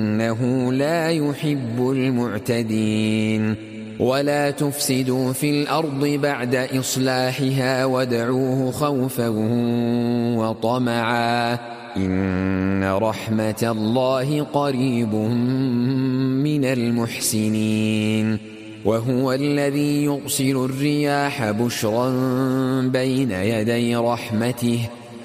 إنه لا يحب المعتدين ولا تفسدوا في الأرض بعد إصلاحها وادعوه خوفا وطمعا إن رحمة الله قريب من المحسنين وهو الذي يرسل الرياح بشرا بين يدي رحمته